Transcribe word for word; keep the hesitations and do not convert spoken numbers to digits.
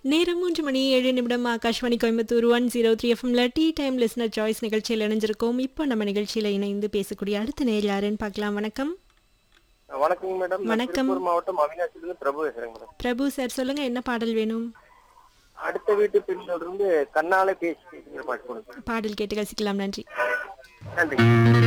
நேரம் மூன்று மணி ஏழு நிமிடம் Akashvani Coimbatore one zero three எஃப்எம்ல டீ டைம் லிஸ்னர் சாய்ஸ் நிகழ்ச்சியில் இணைஞ்சிருக்கோம். இப்போ நம்ம நிகழ்ச்சியில் இணைந்து பேசக்கூடிய அடுத்த நேர் யாருன்னு பார்க்கலாம். வணக்கம். வணக்கங்க மேடம். நான் வணக்கம். திருப்பூர் மாவட்டம் அவினாசிலிருந்து பிரபு பேசுறேங்க மேடம். பிரபு சார் சொல்லுங்க, என்ன பாடல் வேணும்? அடுத்த வீட்டு பெண்கள் இருந்து கண்ணால பேசி பாட்டு கொடுங்க. பாடல் கேட்டு ரசிக்கலாம். நன்றி. நன்றி.